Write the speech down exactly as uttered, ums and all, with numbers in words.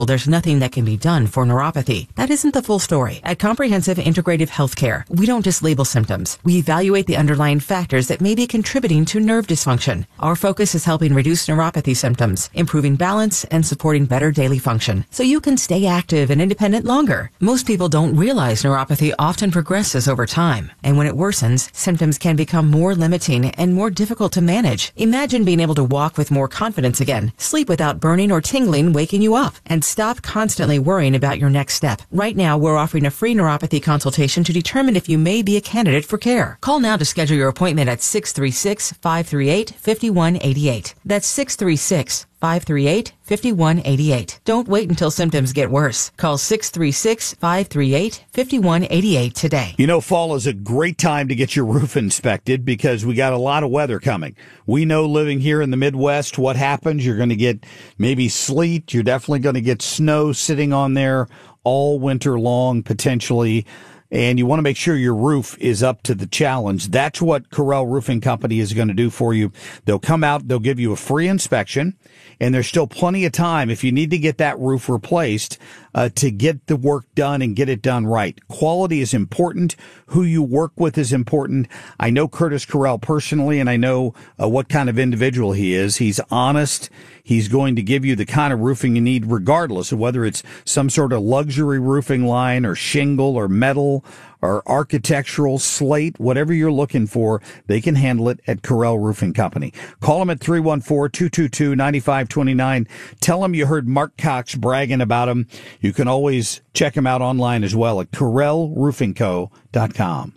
Well, there's nothing that can be done for neuropathy. That isn't the full story. At Comprehensive Integrative Healthcare, we don't just label symptoms. We evaluate the underlying factors that may be contributing to nerve dysfunction. Our focus is helping reduce neuropathy symptoms, improving balance, and supporting better daily function, so you can stay active and independent longer. Most people don't realize neuropathy often progresses over time, and when it worsens, symptoms can become more limiting and more difficult to manage. Imagine being able to walk with more confidence again, sleep without burning or tingling waking you up, and stop constantly worrying about your next step. Right now, we're offering a free neuropathy consultation to determine if you may be a candidate for care. Call now to schedule your appointment at six three six, five three eight, five one eight eight. That's six three six, five three eight, five one eight eight. Don't wait until symptoms get worse. Call six three six, five three eight, five one eight eight today. You know, fall is a great time to get your roof inspected because we got a lot of weather coming. We know living here in the Midwest what happens. You're going to get maybe sleet. You're definitely going to get snow sitting on there all winter long, potentially. And you want to make sure your roof is up to the challenge. That's what Corel Roofing Company is going to do for you. They'll come out, they'll give you a free inspection, and there's still plenty of time if you need to get that roof replaced uh, to get the work done and get it done right. Quality is important. Who you work with is important. I know Curtis Corel personally, and I know uh, what kind of individual he is. He's honest. He's going to give you the kind of roofing you need regardless of whether it's some sort of luxury roofing line or shingle or metal or architectural slate, whatever you're looking for, they can handle it at Corel Roofing Company. Call them at three one four, two two two, nine five two nine. Tell them you heard Mark Cox bragging about them. You can always check them out online as well at Corel Roofing Co dot com.